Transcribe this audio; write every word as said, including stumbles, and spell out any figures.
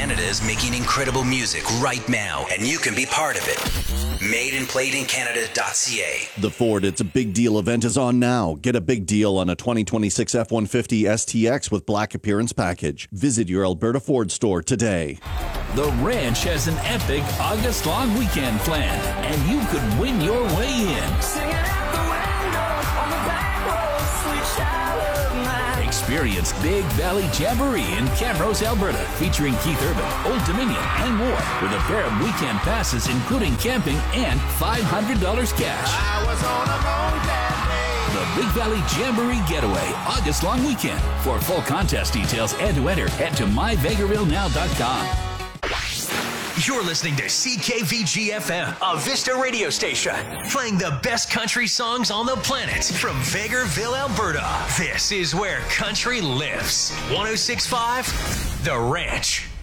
Canada is making incredible music right now, and you can be part of it. made and played in canada dot c a. The Ford It's a Big Deal event is on now. Get a big deal on a twenty twenty-six F one fifty S T X with Black Appearance Package. Visit your Alberta Ford store today. The Ranch has an epic August-long weekend planned, and you could win your way in. Singing out the window on the back road, sweet child of mine. Experience Big Valley Jamboree in Camrose, Alberta, featuring Keith Urban, Old Dominion, and more, with a pair of weekend passes including camping and five hundred dollars cash. I was on a road that day. The Big Valley Jamboree Getaway, August-long weekend. For full contest details and to enter, head to my vegreville now dot com. You're listening to C K V G F M, a Vista radio station, playing the best country songs on the planet from Vegreville, Alberta. This is where country lives. one oh six point five The Ranch.